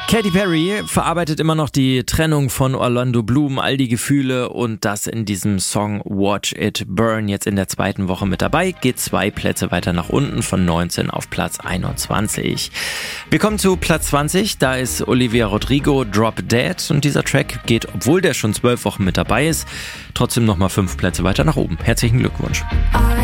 Katy Perry verarbeitet immer noch die Trennung von Orlando Bloom, all die Gefühle und das in diesem Song Watch It Burn. Jetzt in der 2. Woche mit dabei, geht 2 Plätze weiter nach unten von 19 auf Platz 21. Wir kommen zu Platz 20, da ist Olivia Rodrigo, Drop Dead und dieser Track geht, obwohl der schon 12 Wochen mit dabei ist, trotzdem nochmal 5 Plätze weiter nach oben. Herzlichen Glückwunsch.